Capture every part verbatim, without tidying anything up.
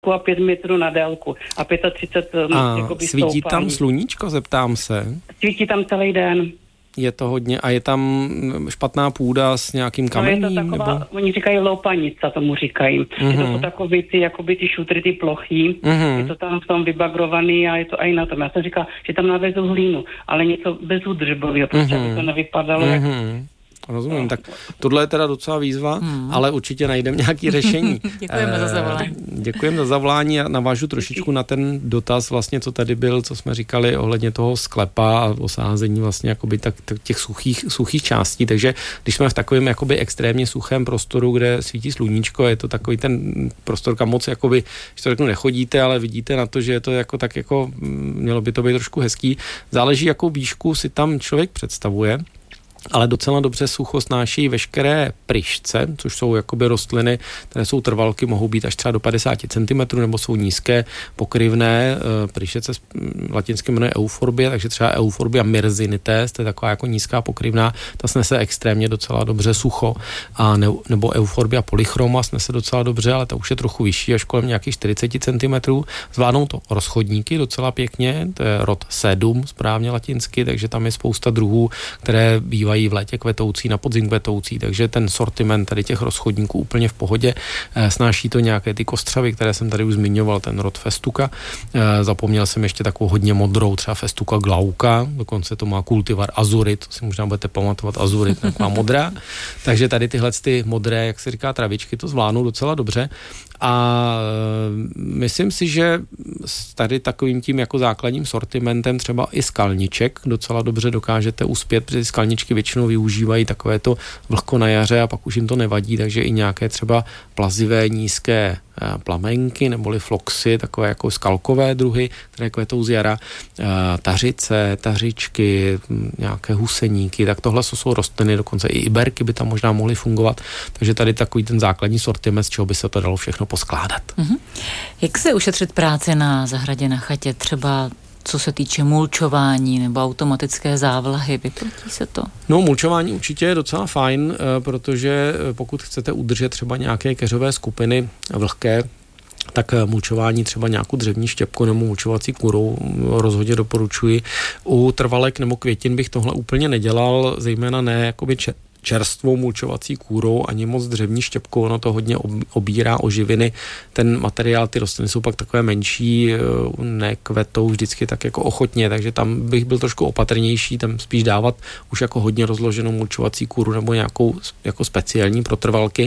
a pět metrů na délku a třicet pět A jakoby svítí stoupání. tam sluníčko, zeptám se? Svítí tam celý den. Je to hodně, a je tam špatná půda s nějakým kamením? No je to taková, nebo? oni říkají loupanica, tomu říkají. Mm-hmm. Je to jsou takový ty, jakoby ty šutry, ty plochy, mm-hmm. je to tam v tom vybagrovaný a je to i na tom. Já jsem říkal, že tam navezou hlínu, ale něco bezúdržbového, protože mm-hmm. to nevypadalo mm-hmm. jak... Rozumím, tak tohle je teda docela výzva, hmm. ale určitě najdeme nějaké řešení. Děkujeme za zavolání. Děkujeme za zavolání a navážu trošičku na ten dotaz vlastně, co tady byl, co jsme říkali ohledně toho sklepa a osázení vlastně jakoby tak, těch suchých, suchých částí, takže když jsme v takovém jakoby extrémně suchém prostoru, kde svítí sluníčko, je to takový ten prostor, kam moc jakoby, když to řeknu, nechodíte, ale vidíte na to, že je to jako tak jako, mělo by to být trošku hezký. Záleží, jakou výšku si tam člověk představuje. Ale docela dobře sucho snáší veškeré pryšce, což jsou jakoby rostliny, které jsou trvalky, mohou být až třeba do padesát centimetrů, nebo jsou nízké, pokryvné. Pryšec se latinsky jmenuje euforbie, takže třeba euforbia myrzinites, to je taková jako nízká pokryvná, ta snese extrémně docela dobře sucho. A ne, nebo euforbia polychroma snese docela dobře, ale ta už je trochu vyšší, až kolem nějakých čtyřicet centimetrů. Zvládnou to rozchodníky docela pěkně, to je rod sedum, správně latinsky, takže tam je spousta druhů, které bývají v létě kvetoucí, na podzim kvetoucí, takže ten sortiment tady těch rozchodníků úplně v pohodě. E, snáší to nějaké ty kostřavy, které jsem tady už zmiňoval, ten rod festuka. E, zapomněl jsem ještě takovou hodně modrou, třeba festuka glauka, dokonce to má kultivar azurit, to si možná budete pamatovat, azurit, taková modrá. Takže tady tyhle ty modré, jak se říká, travičky, to zvládnou docela dobře. A myslím si, že tady takovým tím jako základním sortimentem třeba i skalniček docela dobře dokážete uspět, protože skalničky většinou využívají takové to vlhko na jaře a pak už jim to nevadí, takže i nějaké třeba plazivé nízké plamenky neboli floxy, takové jako skalkové druhy, které kvetou z jara, tařice, tařičky, nějaké huseníky, tak tohle jsou rostliny, dokonce i iberky by tam možná mohly fungovat, takže tady takový ten základní sortiment, z čeho by se to dalo všechno poskládat. Mm-hmm. Jak se ušetřit práci na zahradě, na chatě, třeba co se týče mulčování nebo automatické závlahy, vyplatí se to? No, mulčování určitě je docela fajn, protože pokud chcete udržet třeba nějaké keřové skupiny vlhké, tak mulčování třeba nějakou dřevní štěpku nebo mulčovací kůrou rozhodně doporučuji. U trvalek nebo květin bych tohle úplně nedělal, zejména ne jakoby če- čerstvou mulčovací kůrou, ani moc dřevní štěpkou, ono to hodně obírá o živiny. Ten materiál, ty rostliny jsou pak takové menší, nekvetou vždycky tak jako ochotně, takže tam bych byl trošku opatrnější, tam spíš dávat už jako hodně rozloženou mulčovací kůru nebo nějakou jako speciální pro trvalky.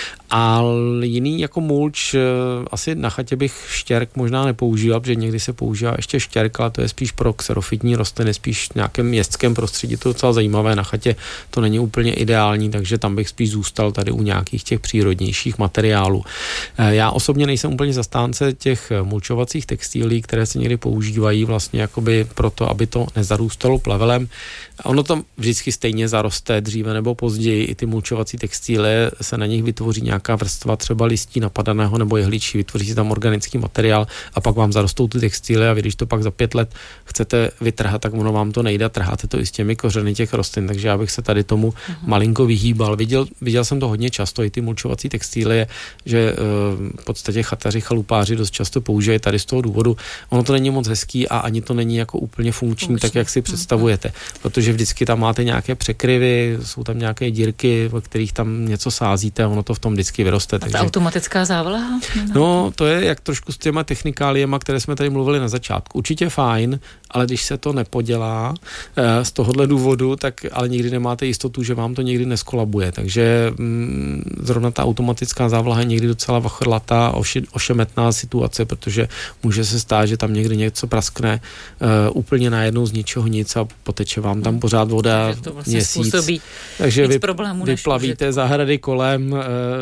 Ale jiný jako mulč, asi na chatě bych štěrk možná nepoužíval, protože někdy se používá ještě štěrk, ale to je spíš pro xerofitní rostliny, spíš v nějakém městském prostředí, to je docela zajímavé, na chatě to není úplně ideální, takže tam bych spíš zůstal tady u nějakých těch přírodnějších materiálů. Já osobně nejsem úplně zastánce těch mulčovacích textilí, které se někdy používají vlastně jakoby proto, aby to nezarůstalo plevelem. Ono tam vždycky stejně zaroste dříve nebo později, i ty mulčovací textíly, se na nich vytvoří nějaká vrstva třeba listí napadaného nebo jehličí, vytvoří se tam organický materiál a pak vám zarostou ty textíly a vy, když to pak za pět let chcete vytrhat, tak ono vám to nejde, trháte to i s těmi kořeny těch rostlin, takže já bych se tady tomu uh-huh. malinko vyhýbal. Viděl, viděl jsem to hodně často, i ty mulčovací textíly, že uh, v podstatě chataři, chalupáři dost často používají tady z toho důvodu. Ono to není moc hezký a ani to není jako úplně funkční, funkční. tak jak si představujete, protože vždycky tam máte nějaké překryvy, jsou tam nějaké dírky, ve kterých tam něco sázíte a ono to v tom vždycky vyroste. A ta takže... automatická závlaha? No, to je jak trošku s těma technikáliema, které jsme tady mluvili na začátku. Určitě fajn, ale když se to nepodělá e, z tohohle důvodu, tak ale nikdy nemáte jistotu, že vám to někdy neskolabuje. Takže mm, zrovna ta automatická závlaha je někdy docela vachrlatá, oši, ošemetná situace, protože může se stát, že tam někdy něco praskne e, úplně najednou z ničeho nic a poteče vám tam pořád voda vlastně měsíc. Takže vy, vyplavíte zahrady kolem,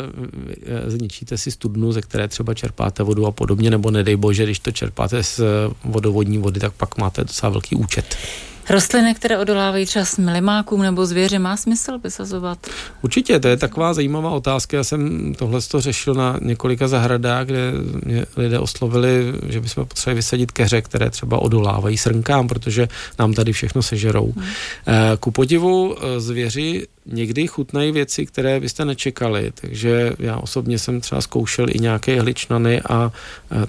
e, zničíte si studnu, ze které třeba čerpáte vodu a podobně, nebo nedej bože, když to čerpáte z vodovodní vody, tak pak máte docela velký účet. Rostliny, které odolávají třeba smilimákům nebo zvěři, má smysl vysazovat? Určitě, to je taková zajímavá otázka. Já jsem tohle to řešil na několika zahradách, kde mě lidé oslovili, že bychom potřebovali vysadit keře, které třeba odolávají srnkám, protože nám tady všechno sežerou. Hmm. Ku podivu zvěři někdy chutnají věci, které byste nečekali, takže já osobně jsem třeba zkoušel i nějaké jehličnany a